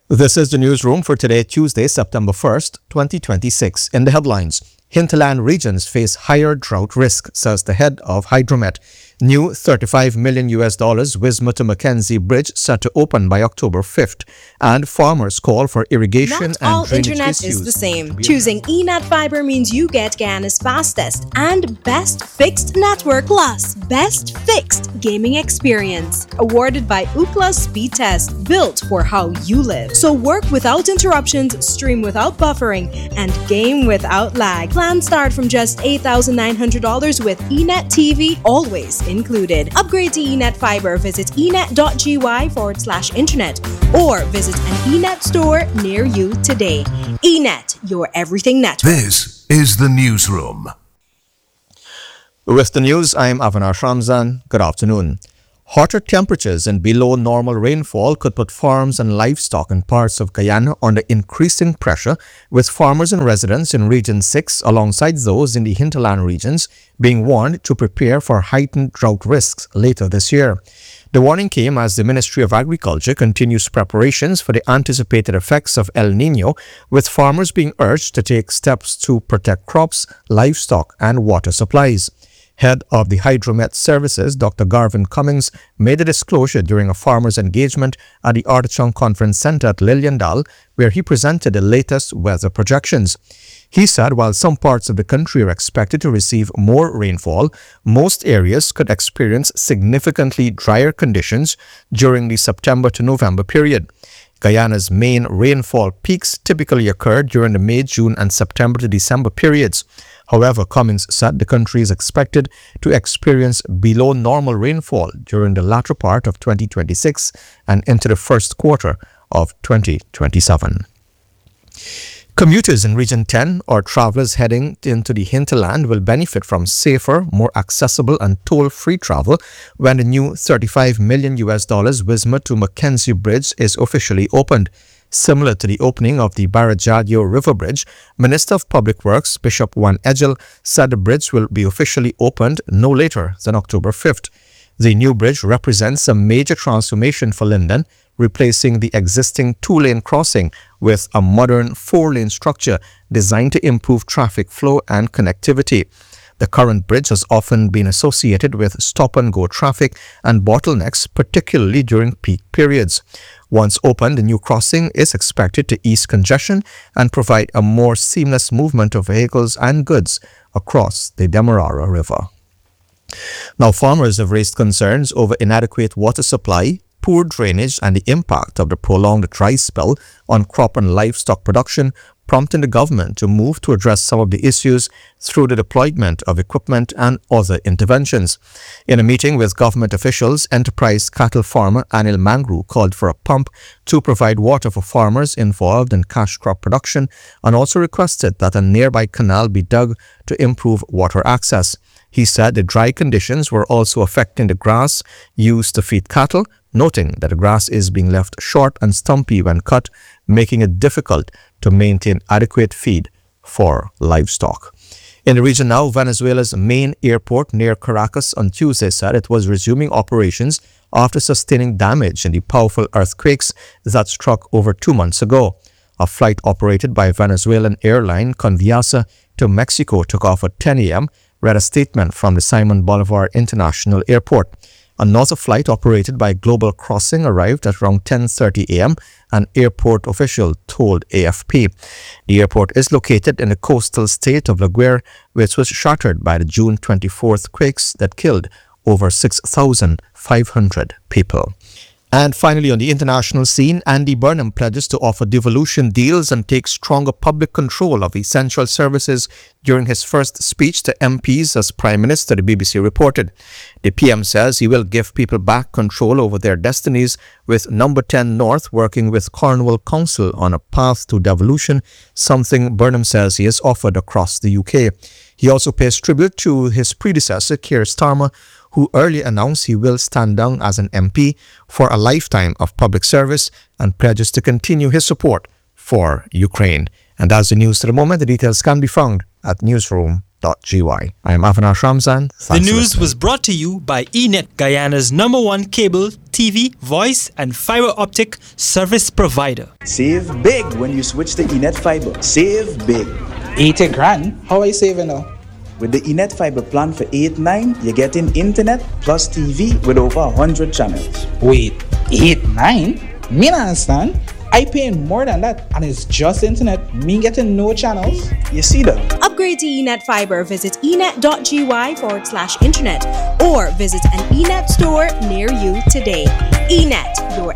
This is the newsroom for today, Tuesday, September 1st, 2026. In the headlines, hinterland regions face higher drought risk, says the head of Hydromet. New $35 million Wismar to Mackenzie Bridge set to open by October 5th. And farmers call for irrigation Not and all drainage internet issues is the same. Choosing eNet Fiber means you get Ghana's fastest and best fixed network plus best fixed gaming experience. Awarded by Ookla Speed Test, built for how you live. So work without interruptions, stream without buffering, and game without lag. Plans start from just $8,900 with eNet TV always included. Upgrade to eNet Fiber. Visit enet.gy/internet or visit an eNet store near you today. eNet, your everything network. This is the newsroom. With the news, I'm Avinash Ramzan. Good afternoon. Hotter temperatures and below normal rainfall could put farms and livestock in parts of Guyana under increasing pressure, with farmers and residents in Region 6 alongside those in the hinterland regions being warned to prepare for heightened drought risks later this year. The warning came as the Ministry of Agriculture continues preparations for the anticipated effects of El Nino, with farmers being urged to take steps to protect crops, livestock, and water supplies. Head of the Hydromet Services, Dr. Garvin Cummings, made a disclosure during a farmers' engagement at the Artichon Conference Center at Liliendal, where he presented the latest weather projections. He said while some parts of the country are expected to receive more rainfall, most areas could experience significantly drier conditions during the September to November period. Guyana's main rainfall peaks typically occur during the May, June, and September to December periods. However, Cummings said the country is expected to experience below normal rainfall during the latter part of 2026 and into the first quarter of 2027. Commuters in Region 10 or travelers heading into the hinterland will benefit from safer, more accessible and toll-free travel when the new $35 million Wismar to Mackenzie Bridge is officially opened. Similar to the opening of the Barajadjo River Bridge, Minister of Public Works Bishop Juan Edgel said the bridge will be officially opened no later than October 5th. The new bridge represents a major transformation for Linden, replacing the existing two-lane crossing with a modern four-lane structure designed to improve traffic flow and connectivity. The current bridge has often been associated with stop-and-go traffic and bottlenecks, particularly during peak periods. Once opened, the new crossing is expected to ease congestion and provide a more seamless movement of vehicles and goods across the Demerara River. Now, farmers have raised concerns over inadequate water supply, poor drainage, and the impact of the prolonged dry spell on crop and livestock production, prompting the government to move to address some of the issues through the deployment of equipment and other interventions. In a meeting with government officials, enterprise cattle farmer Anil Mangru called for a pump to provide water for farmers involved in cash crop production and also requested that a nearby canal be dug to improve water access. He said the dry conditions were also affecting the grass used to feed cattle, noting that the grass is being left short and stumpy when cut, making it difficult to maintain adequate feed for livestock. In the region now, Venezuela's main airport near Caracas on Tuesday said it was resuming operations after sustaining damage in the powerful earthquakes that struck over 2 months ago. A flight operated by Venezuelan airline Conviasa to Mexico took off at 10 a.m., read a statement from the Simon Bolivar International Airport. Another flight operated by Global Crossing arrived at around 10:30 a.m., an airport official told AFP. The airport is located in the coastal state of La Guaira, which was shattered by the June 24th quakes that killed over 6,500 people. And finally, on the international scene, Andy Burnham pledges to offer devolution deals and take stronger public control of essential services during his first speech to MPs as Prime Minister, the BBC reported. The PM says he will give people back control over their destinies, with Number 10 North working with Cornwall Council on a path to devolution, something Burnham says he has offered across the UK. He also pays tribute to his predecessor, Keir Starmer, who earlier announced he will stand down as an MP for a lifetime of public service and pledges to continue his support for Ukraine. And that's the news to the moment. The details can be found at newsroom.gy. enet.gy. I am Avinash Ramzan. The Thanks for news listening. was brought to you by eNet, Guyana's #1 cable, TV, voice, and fiber optic service provider. Save big when you switch to eNet Fiber. Save big. 80 grand? How I saving now? With the eNet Fiber plan for 8-9, you're getting internet plus TV with over 100 channels. Wait, 8-9? Me not understand. I paying more than that and it's just internet. Me getting no channels. You see that? Upgrade to eNet Fiber. Visit enet.gy/internet or visit an eNet store near you today. eNet, your